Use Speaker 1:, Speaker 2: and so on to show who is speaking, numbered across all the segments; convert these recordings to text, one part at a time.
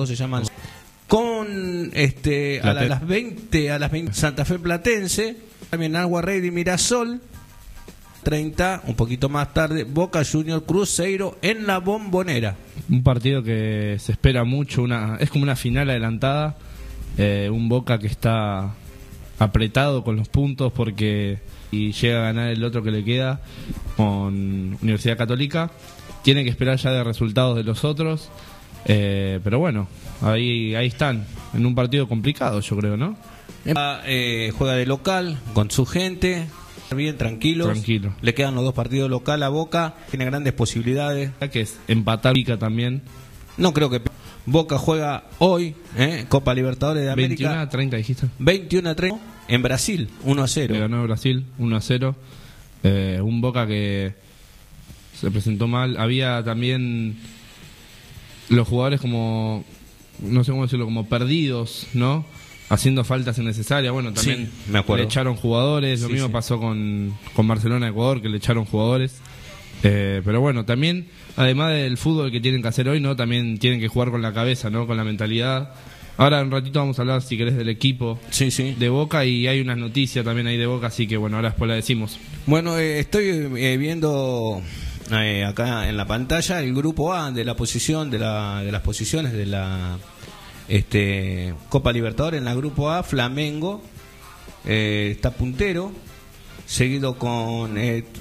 Speaker 1: se llaman con a las 20 Santa Fe Platense, también Agua Ready Mirasol 30, un poquito más tarde Boca Junior Cruzeiro en la Bombonera.
Speaker 2: Un partido que se espera mucho, es como una final adelantada, un Boca que está apretado con los puntos porque y llega a ganar el otro que le queda con Universidad Católica, tiene que esperar ya de resultados de los otros, pero bueno, ahí están, en un partido complicado yo creo, ¿no?
Speaker 1: Juega de local con su gente, bien tranquilo. Le quedan los dos partidos local a Boca, tiene grandes posibilidades.
Speaker 2: Que es empatar también.
Speaker 1: No creo que Boca juega hoy, Copa Libertadores de América.
Speaker 2: 21-30 dijiste.
Speaker 1: 21-30 en Brasil, 1-0.
Speaker 2: Le ganó Brasil, 1-0. Un Boca que se presentó mal. Había también los jugadores como, no sé cómo decirlo, como perdidos, ¿no? Haciendo faltas innecesarias. Bueno, también
Speaker 1: sí, me acuerdo.
Speaker 2: Le echaron jugadores. Lo mismo pasó con Barcelona Ecuador, que le echaron jugadores. Pero bueno, también, además del fútbol que tienen que hacer hoy, ¿no? También tienen que jugar con la cabeza, ¿no? Con la mentalidad. Ahora un ratito vamos a hablar, si querés, del equipo de Boca, y hay unas noticias también ahí de Boca, así que bueno, ahora después la decimos.
Speaker 1: Bueno, estoy viendo acá en la pantalla el grupo A de la posición de las posiciones de la Copa Libertadores. En la grupo A, Flamengo está puntero, seguido con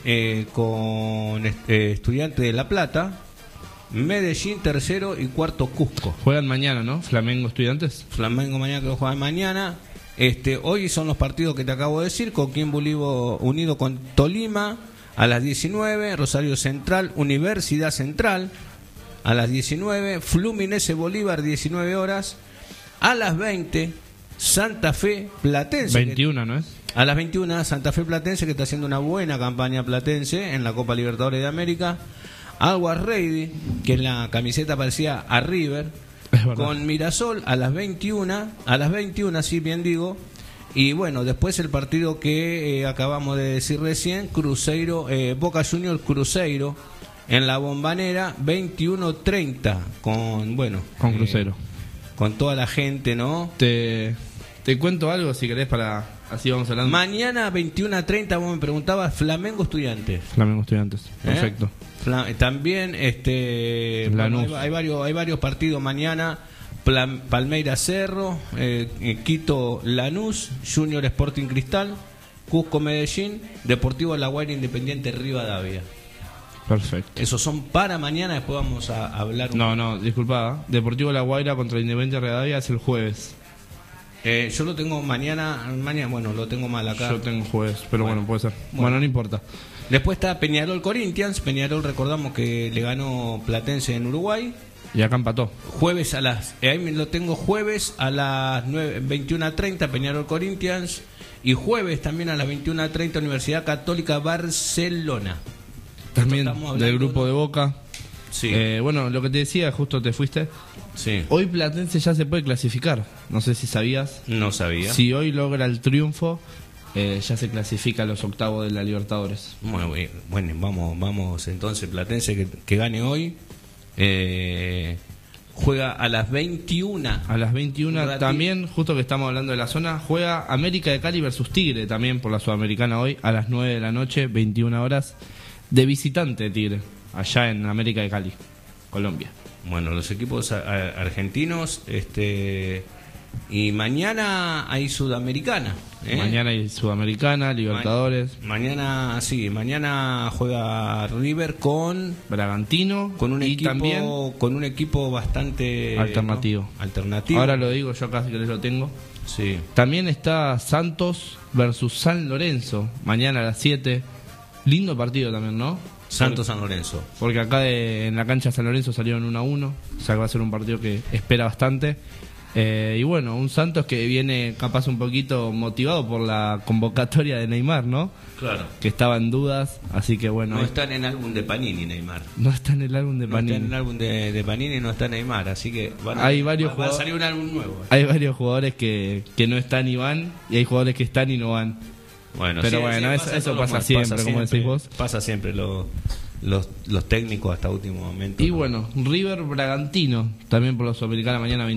Speaker 1: Estudiantes de La Plata, Medellín tercero y cuarto Cusco.
Speaker 2: Juegan mañana, ¿no? Flamengo Estudiantes.
Speaker 1: Flamengo mañana, que lo juegan mañana. Hoy son los partidos que te acabo de decir: Coquimbo unido con Tolima a las 19, Rosario Central, Universidad Central a las 19, Fluminense Bolívar 19 horas, a las 20 Santa Fe Platense.
Speaker 2: 21, ¿no es?
Speaker 1: A las 21 Santa Fe Platense, que está haciendo una buena campaña Platense en la Copa Libertadores de América. Agua Ready, que en la camiseta parecía a River, con Mirasol a las 21, sí, bien digo. Y bueno, después el partido que acabamos de decir recién, Cruzeiro, Boca Junior Cruzeiro en la Bombonera, 21:30, con
Speaker 2: Cruzeiro,
Speaker 1: con toda la gente, ¿no?
Speaker 2: Te cuento algo si querés, para así vamos hablando.
Speaker 1: Mañana 21:30, vos me preguntabas, Flamengo Estudiantes.
Speaker 2: Flamengo Estudiantes, perfecto.
Speaker 1: También bueno, hay varios partidos mañana. Palmeiras Cerro, Quito Lanús, Junior Sporting Cristal, Cusco Medellín, Deportivo La Guaira Independiente Rivadavia.
Speaker 2: Perfecto.
Speaker 1: Esos son para mañana, después vamos a hablar.
Speaker 2: No, disculpa. Deportivo La Guaira contra Independiente Rivadavia es el jueves.
Speaker 1: Yo lo tengo mañana, bueno, lo tengo mal acá.
Speaker 2: Yo tengo jueves, pero bueno, puede ser. Bueno, no importa.
Speaker 1: Después está Peñarol Corinthians. Peñarol, recordamos que le ganó Platense en Uruguay.
Speaker 2: Y acá empató.
Speaker 1: Jueves ahí lo tengo jueves a las 21:30 Peñarol Corinthians, y jueves también a las 21:30 Universidad Católica Barcelona.
Speaker 2: También del grupo de Boca.
Speaker 1: Sí.
Speaker 2: Bueno, lo que te decía, justo te fuiste.
Speaker 1: Sí.
Speaker 2: Hoy Platense ya se puede clasificar. No sé si sabías.
Speaker 1: No sabía.
Speaker 2: Si hoy logra el triunfo, ya se clasifica a los octavos de la Libertadores.
Speaker 1: Bueno, vamos entonces, Platense que gane hoy. Juega a las 21.
Speaker 2: A las 21 también, justo que estamos hablando de la zona, juega América de Cali versus Tigre también por la Sudamericana hoy a las 9 de la noche, 21 horas, de visitante de Tigre, allá en América de Cali, Colombia.
Speaker 1: Bueno, los equipos argentinos, y mañana hay Sudamericana.
Speaker 2: Mañana hay Sudamericana, Libertadores.
Speaker 1: Mañana juega River con
Speaker 2: Bragantino,
Speaker 1: con un equipo bastante
Speaker 2: alternativo.
Speaker 1: ¿no? Alternativo.
Speaker 2: Ahora lo digo yo, casi que lo tengo.
Speaker 1: Sí.
Speaker 2: También está Santos versus San Lorenzo, mañana a las 7. Lindo partido también, ¿no?
Speaker 1: San Lorenzo.
Speaker 2: Porque acá en la cancha de San Lorenzo salieron 1-1, o sea que va a ser un partido que espera bastante. Y bueno, un Santos que viene capaz un poquito motivado por la convocatoria de Neymar, ¿no?
Speaker 1: Claro.
Speaker 2: Que estaba en dudas, así que bueno.
Speaker 1: No está en el álbum de Panini, Neymar.
Speaker 2: No está en el álbum de Panini.
Speaker 1: No está en el álbum de Panini, no está Neymar, así que
Speaker 2: va a
Speaker 1: salir un álbum nuevo.
Speaker 2: Hay varios jugadores que no están y van, y hay jugadores que están y no van.
Speaker 1: Bueno,
Speaker 2: pero bueno, eso pasa siempre, como decís vos.
Speaker 1: Pasa siempre, los técnicos hasta último momento.
Speaker 2: Y bueno, River Bragantino, también por la Sudamericana mañana 20.